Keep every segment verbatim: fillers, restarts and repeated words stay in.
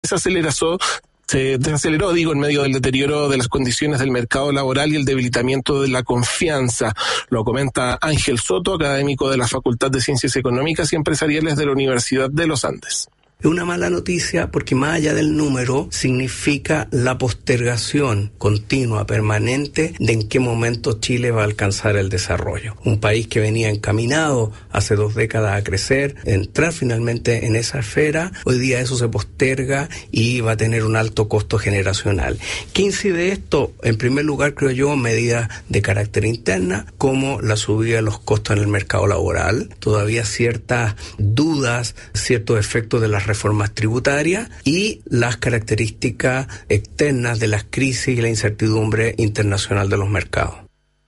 desaceleró, se desaceleró, digo, en medio del deterioro de las condiciones del mercado laboral y el debilitamiento de la confianza. Lo comenta Ángel Soto, académico de la Facultad de Ciencias Económicas y Empresariales de la Universidad de los Andes. Es una mala noticia porque más allá del número significa la postergación continua, permanente, de en qué momento Chile va a alcanzar el desarrollo. Un país que venía encaminado hace dos décadas a crecer, entrar finalmente en esa esfera, hoy día eso se posterga y va a tener un alto costo generacional. ¿Qué incide esto? En primer lugar, creo yo, medidas de carácter interna, como la subida de los costos en el mercado laboral, todavía ciertas dudas, ciertos efectos de las reformas tributarias y las características externas de las crisis y la incertidumbre internacional de los mercados.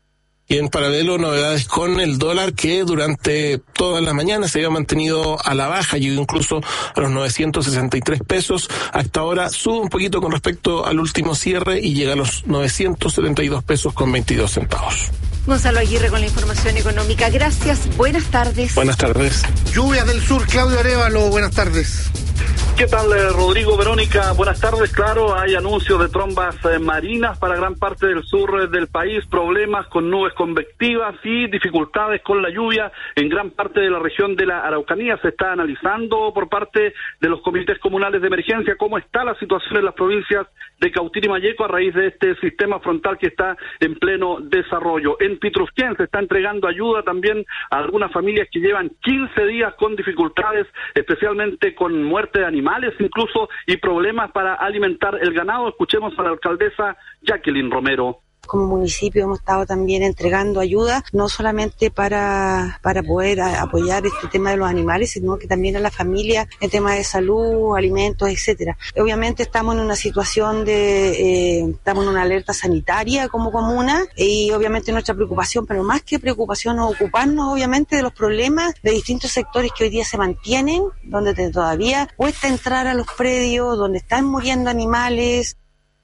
Y en paralelo, novedades con el dólar, que durante todas las mañanas se había mantenido a la baja, llegó incluso a los novecientos sesenta y tres pesos. Hasta ahora sube un poquito con respecto al último cierre y llega a los novecientos setenta y dos pesos con veintidós centavos. Gonzalo Aguirre con la información económica. Gracias, buenas tardes. Buenas tardes. Lluvias del sur, Claudio Arévalo, buenas tardes. ¿Qué tal, Rodrigo, Verónica? Buenas tardes. Claro, hay anuncios de trombas eh, marinas para gran parte del sur eh, del país, problemas con nubes convectivas y dificultades con la lluvia en gran parte de la región de la Araucanía. Se está analizando por parte de los comités comunales de emergencia cómo está la situación en las provincias de Cautín y Malleco a raíz de este sistema frontal que está en pleno desarrollo. En Pitrufquén se está entregando ayuda también a algunas familias que llevan quince días con dificultades, especialmente con muerte de animales incluso y problemas para alimentar el ganado. Escuchemos a la alcaldesa Jacqueline Romero. Como municipio hemos estado también entregando ayuda, no solamente para, para poder a, apoyar este tema de los animales, sino que también a la familia en temas de salud, alimentos, etcétera. Obviamente estamos en una situación de, eh, estamos en una alerta sanitaria como comuna y obviamente nuestra preocupación, pero más que preocupación, es ocuparnos obviamente de los problemas de distintos sectores que hoy día se mantienen, donde te, todavía cuesta entrar a los predios, donde están muriendo animales.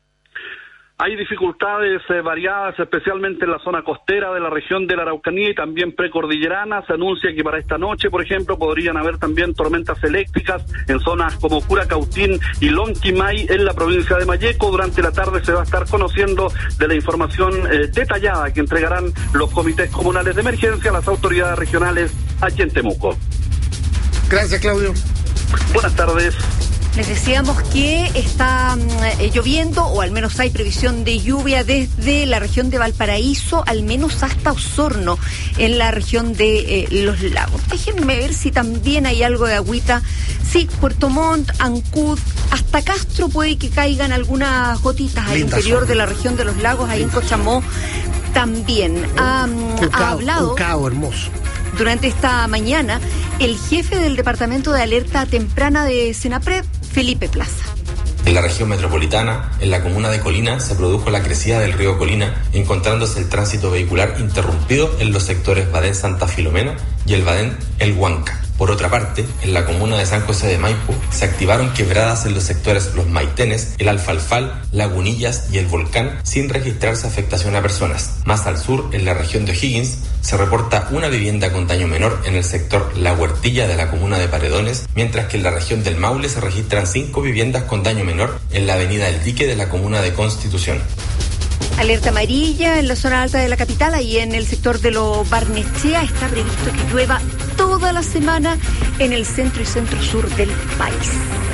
Hay dificultades eh, variadas, especialmente en la zona costera de la región de la Araucanía y también precordillerana. Se anuncia que para esta noche, por ejemplo, podrían haber también tormentas eléctricas en zonas como Curacautín y Lonquimay en la provincia de Malleco. Durante la tarde se va a estar conociendo de la información eh, detallada que entregarán los comités comunales de emergencia a las autoridades regionales aquí en Temuco. Gracias, Claudio. Buenas tardes. Les decíamos que está eh, lloviendo, o al menos hay previsión de lluvia desde la región de Valparaíso, al menos hasta Osorno, en la región de eh, Los Lagos. Déjenme ver si también hay algo de agüita. Sí, Puerto Montt, Ancud, hasta Castro puede que caigan algunas gotitas al Linda interior zona de la región de Los Lagos, ahí Linda en Cochamó también. Ha, ha hablado... Un cabo hermoso. Durante esta mañana, el jefe del Departamento de Alerta Temprana de Senapred, Felipe Plaza. En la región metropolitana, en la comuna de Colina, se produjo la crecida del río Colina, encontrándose el tránsito vehicular interrumpido en los sectores Badén Santa Filomena y el Badén El Huanca. Por otra parte, en la comuna de San José de Maipo, se activaron quebradas en los sectores Los Maitenes, El Alfalfal, Lagunillas y El Volcán, sin registrarse afectación a personas. Más al sur, en la región de O'Higgins, se reporta una vivienda con daño menor en el sector La Huertilla de la comuna de Paredones, mientras que en la región del Maule se registran cinco viviendas con daño menor en la avenida El Dique de la comuna de Constitución. Alerta amarilla en la zona alta de la capital, y en el sector de Lo Barnechea está previsto que llueva toda la semana en el centro y centro-sur del país.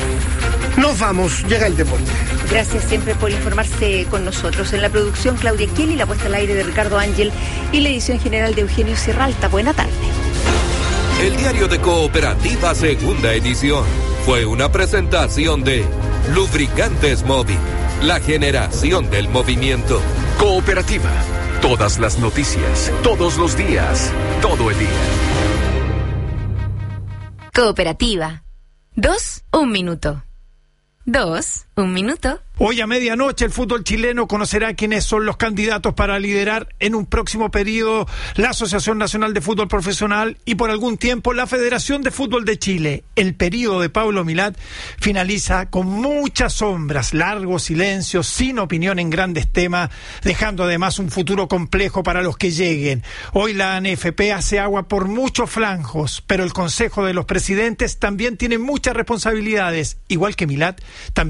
Nos vamos, llega el deporte. Gracias siempre por informarse con nosotros. En la producción, Claudia Kelly, la puesta al aire de Ricardo Ángel y la edición general de Eugenio Sierralta. Buena tarde. El diario de Cooperativa, segunda edición, fue una presentación de Lubricantes Móvil, la generación del movimiento. Cooperativa, todas las noticias, todos los días, todo el día. Cooperativa. Dos, un minuto. Dos, un minuto. Hoy a medianoche el fútbol chileno conocerá quiénes son los candidatos para liderar en un próximo periodo la Asociación Nacional de Fútbol Profesional y por algún tiempo la Federación de Fútbol de Chile. El periodo de Pablo Milad finaliza con muchas sombras, largos silencios, sin opinión en grandes temas, dejando además un futuro complejo para los que lleguen. Hoy la A N F P hace agua por muchos flancos, pero el Consejo de los Presidentes también tiene muchas responsabilidades, igual que Milad, también